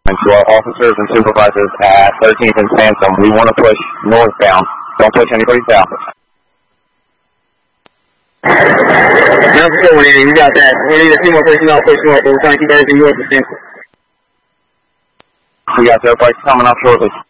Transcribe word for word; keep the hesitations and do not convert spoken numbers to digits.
And to our officers and supervisors at thirteenth and Sansom, we want to push northbound. Don't push anybody south. Number four, you got that. We need a few more personnel push north, but we're trying to keep everything north of Sansom. We got their bikes coming up shortly.